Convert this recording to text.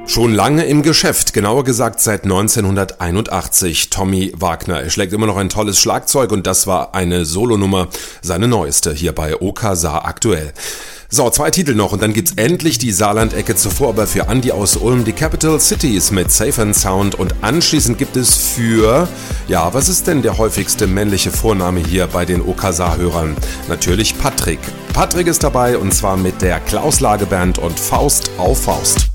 Schon lange im Geschäft, genauer gesagt seit 1981. Tommy Wagner. Er schlägt immer noch ein tolles Schlagzeug und das war eine Solonummer, seine neueste, hier bei OKSAR aktuell. So, 2 Titel noch und dann gibt's endlich die Saarland-Ecke, zuvor aber für Andi aus Ulm die Capital Cities mit Safe and Sound und anschließend gibt es für, ja, was ist denn der häufigste männliche Vorname hier bei den OKSAR-Hörern? Natürlich Patrick. Patrick ist dabei und zwar mit der Klaus Lage Band und Faust auf Faust.